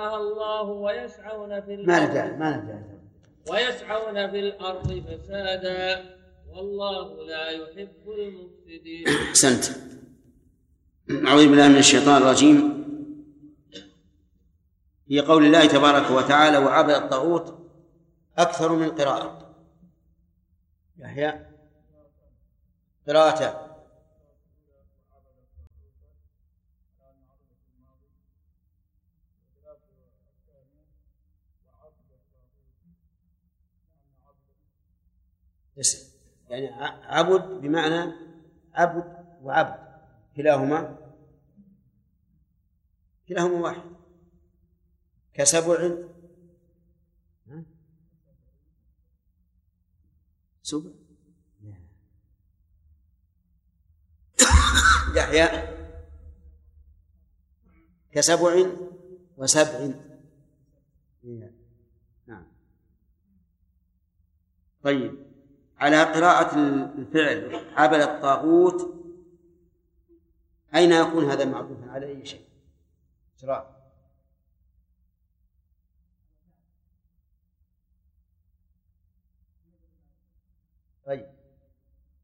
الله ويسعون في ما الأرض نرجع ويسعون في الأرض فسادا والله لا يحب المفسدين. أحسنت. أعوذ بالله من الشيطان الرجيم. هي قول الله تبارك وتعالى وعبد الطاغوت أكثر من قراءة. يحيى قراءة يعني عبد بمعنى عبد وعبد كلاهما واحد. كسبع سبع يحيى كسبع وسبع. نعم. طيب، على قراءة الفعل عبد الطاغوت أين يكون هذا معطوفا على أي شيء؟ شراء. طيب،